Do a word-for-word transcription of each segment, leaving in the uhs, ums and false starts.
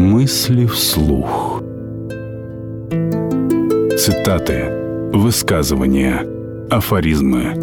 Мысли вслух. Цитаты, высказывания, афоризмы.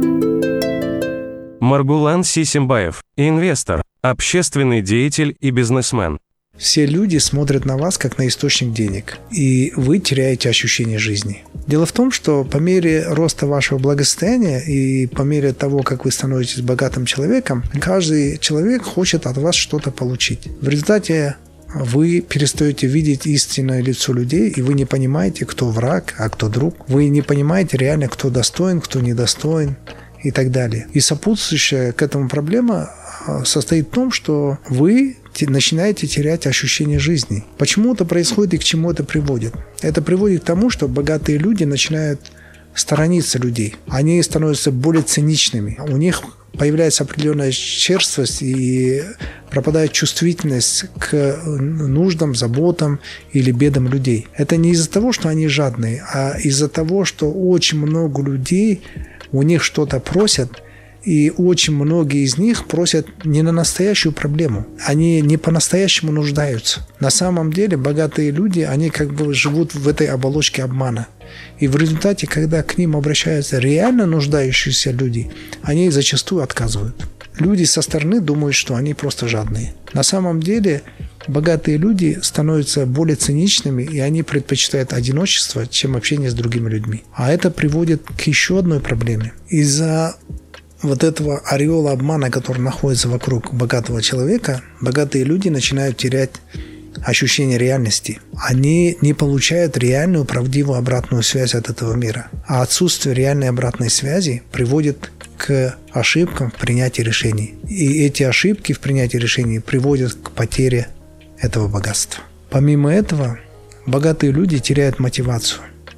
Маргулан Сисимбаев – инвестор, общественный деятель и бизнесмен. Все люди смотрят на вас как на источник денег, и вы теряете ощущение жизни. Дело в том, что по мере роста вашего благосостояния и по мере того, как вы становитесь богатым человеком, каждый человек хочет от вас что-то получить. В результате вы перестаете видеть истинное лицо людей, и вы не понимаете, кто враг, а кто друг. Вы не понимаете реально, кто достоин, кто недостоин и так далее. И сопутствующая к этому проблема состоит в том, что вы начинаете терять ощущение жизни. Почему это происходит и к чему это приводит? Это приводит к тому, что богатые люди начинают сторониться людей. Они становятся более циничными. У них появляется определенная черствость и пропадает чувствительность к нуждам, заботам или бедам людей. Это не из-за того, что они жадные, а из-за того, что очень много людей у них что-то просят, и очень многие из них просят не на настоящую проблему. Они не по-настоящему нуждаются. На самом деле богатые люди, они как бы живут в этой оболочке обмана. И в результате, когда к ним обращаются реально нуждающиеся люди, они зачастую отказывают. Люди со стороны думают, что они просто жадные. На самом деле богатые люди становятся более циничными, и они предпочитают одиночество, чем общение с другими людьми. А это приводит к еще одной проблеме. Из-за вот этого ореола обмана, который находится вокруг богатого человека, богатые люди начинают терять ощущение реальности. Они не получают реальную, правдивую обратную связь от этого мира. А отсутствие реальной обратной связи приводит к ошибкам в принятии решений. И эти ошибки в принятии решений приводят к потере этого богатства. Помимо этого, богатые люди теряют мотивацию.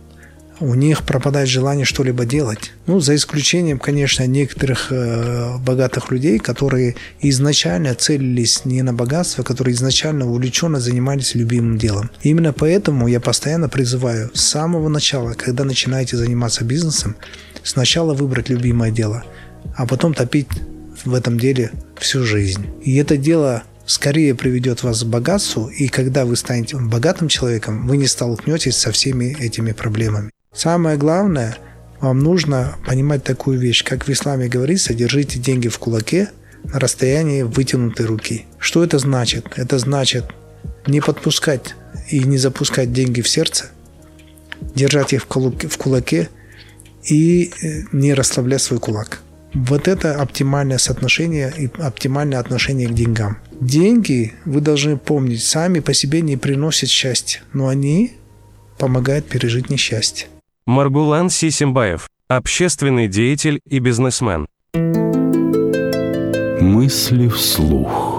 У них пропадает желание что-либо делать. Ну, за исключением, конечно, некоторых э, богатых людей, которые изначально целились не на богатство, которые изначально увлеченно занимались любимым делом. И именно поэтому я постоянно призываю с самого начала, когда начинаете заниматься бизнесом, сначала выбрать любимое дело, а потом топить в этом деле всю жизнь. И это дело скорее приведет вас к богатству, и когда вы станете богатым человеком, вы не столкнетесь со всеми этими проблемами. Самое главное, вам нужно понимать такую вещь, как в исламе говорится, держите деньги в кулаке на расстоянии вытянутой руки. Что это значит? Это значит не подпускать и не запускать деньги в сердце, держать их в кулаке и не расслаблять свой кулак. Вот это оптимальное соотношение и оптимальное отношение к деньгам. Деньги, вы должны помнить, сами по себе не приносят счастья, но они помогают пережить несчастье. Маргулан Сисимбаев – общественный деятель и бизнесмен. Мысли вслух.